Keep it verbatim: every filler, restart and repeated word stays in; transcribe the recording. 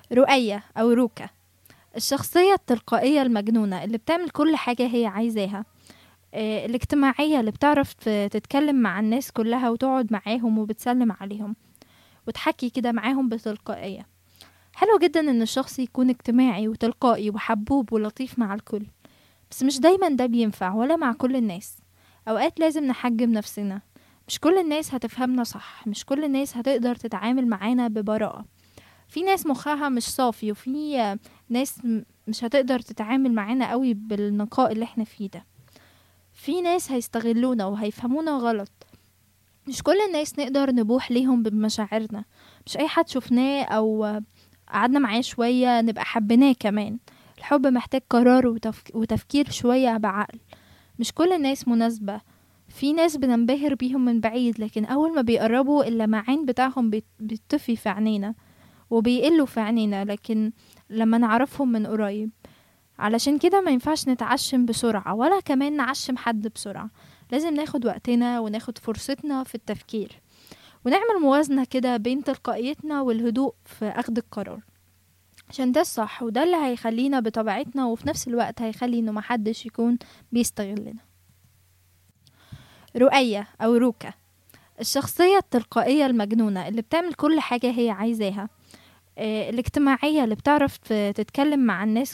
رؤية أو روكا، الشخصية التلقائية المجنونة اللي بتعمل كل حاجة هي عايزاها. آه، الاجتماعية اللي بتعرف ت- تتكلم مع الناس كلها وتقعد معاهم وبتسلم عليهم وتحكي كده معاهم بتلقائية. حلو جدا ان الشخص يكون اجتماعي وتلقائي وحبوب ولطيف مع الكل، بس مش دايما ده بينفع ولا مع كل الناس. اوقات لازم نحجم نفسنا، مش كل الناس هتفهمنا صح، مش كل الناس هتقدر تتعامل معانا ببراءة. في ناس مخها مش صافي، وفي آه، ناس م- مش هتقدر تتعامل معانا قوي بالنقاء اللي احنا فيه ده. في ناس هيستغلونا وهيفهمونا غلط. مش كل الناس نقدر نبوح ليهم بمشاعرنا، مش اي حد شفناه او آه، قعدنا معاه شوية نبقى حبيناه كمان. الحب محتاج قرار وتفك... وتفكير شوية بعقل. مش كل الناس مناسبة. في ناس بننبهر بيهم من بعيد، لكن أول ما بيقربوا اللمعان بتاعهم بيت- بيطفي في عينينا وبيقلوا في عينينا، لكن لما نعرفهم من قريب. علشان كده ما ينفعش نتعشم بسرعة ولا كمان نعشم حد بسرعة. لازم ناخد وقتنا وناخد فرصتنا في التفكير، ونعمل موازنة كده بين تلقائيتنا والهدوء في أخذ القرار، عشان ده الصح وده اللي هيخلينا بطبيعتنا، وفي نفس الوقت هيخلي انه محدش يكون بيستغلنا. رؤية أو روكا، الشخصية التلقائية المجنونة اللي بتعمل كل حاجة هي عايزاها. آه، الاجتماعية اللي بتعرف ت- تتكلم مع الناس